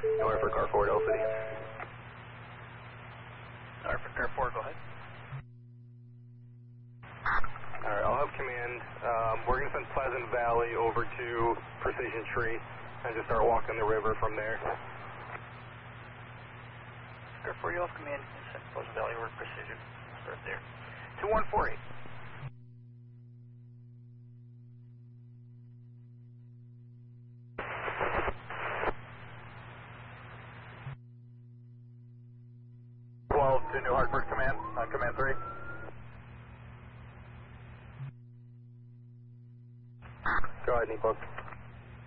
Norfolk Car 4 L City. Norfolk Car 4, go ahead. Alright, I'll have command. We're going to send Pleasant Valley over to Precision Tree and just start walking the river from there. Car 4, you'll have command. Send Pleasant Valley over Precision. Start there. 2148. To New Hartford Command, Command 3. Go ahead, Nico.